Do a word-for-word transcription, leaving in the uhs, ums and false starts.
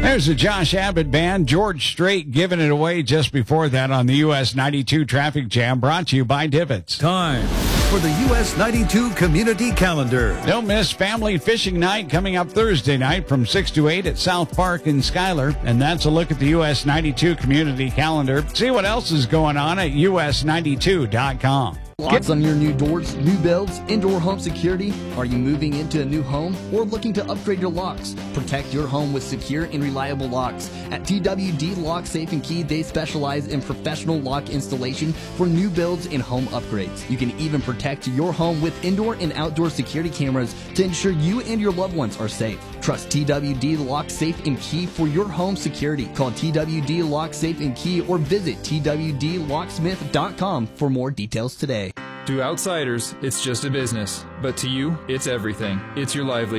There's the Josh Abbott Band. George Strait giving it away just before that on the U S ninety-two Traffic Jam, brought to you by Divots. Time for the U S ninety-two Community Calendar. Don't miss Family Fishing Night coming up Thursday night from six to eight at South Park in Schuyler. And that's a look at the U S ninety-two Community Calendar. See what else is going on at U S ninety-two dot com. Locks on your new doors, new builds, indoor home security? Are you moving into a new home or looking to upgrade your locks? Protect your home with secure and reliable locks. At T W D Lock Safe and Key, they specialize in professional lock installation for new builds and home upgrades. You can even protect your home with indoor and outdoor security cameras to ensure you and your loved ones are safe. Trust T W D Lock Safe and Key for your home security. Call T W D Lock Safe and Key or visit T W D locksmith dot com for more details today. To outsiders, it's just a business, but to you, it's everything. It's your livelihood.